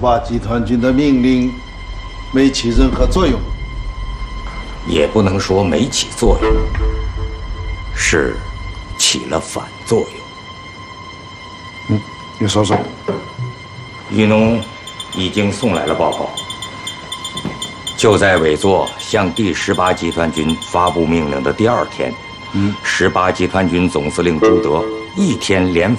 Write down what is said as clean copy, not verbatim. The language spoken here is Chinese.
18集团军的命令没起任何作用。 也不能说没起作用，是起了反作用。 你说说。 雨农已经送来了报告。就在委座向第18集团军发布命令的第2天，18集团军总司令朱德一天连